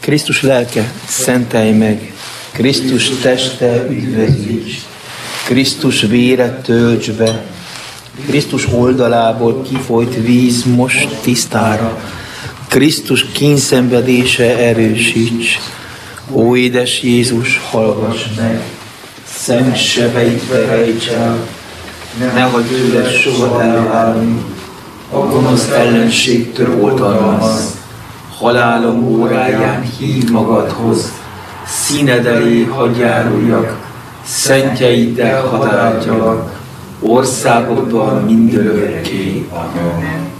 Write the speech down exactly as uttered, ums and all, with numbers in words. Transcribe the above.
Krisztus lelke, szentelj meg, Krisztus teste üdvözíts, Krisztus vére tölts be, Krisztus oldalából kifolyt víz most tisztára, Krisztus kínszenvedése erősíts. Ó, édes Jézus, hallgass meg, szent sebeit rejts el, ne hagyd tőled soha elválni, a gonosz ellenségtől oltalmaz, halálom óráján hív magadhoz, színed elé hadd járuljak, szentjeiddel hadd áldjalak, országodban mindörökké. Amen.